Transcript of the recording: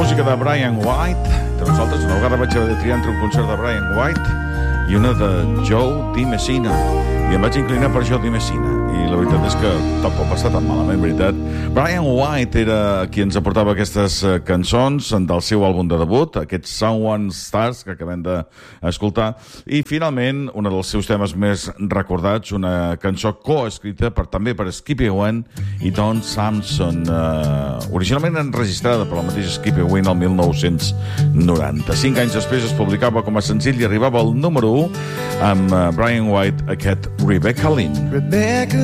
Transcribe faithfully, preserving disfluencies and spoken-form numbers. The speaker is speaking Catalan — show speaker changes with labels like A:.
A: música de Brian White. De nosaltres una vegada vaig haver de triar entre un concert de Brian White i una de Joe DiMessina. I em vaig inclinar per Joe DiMessina. I la veritat és que tampoc va estar tan malament, veritat. Brian White era qui ens aportava aquestes cançons del seu àlbum de debut, aquest Someone Stars, que acabem d'escoltar. I finalment, un dels seus temes més recordats, una cançó coescrita per, també per Skippy Wayne i Don Samson, eh, originalment enregistrada per la mateixa Skippy Wayne el mil nou-cents noranta. Cinc anys després es publicava com a senzill i arribava al número u amb Brian White, aquest Rebecca Lynn.
B: Rebecca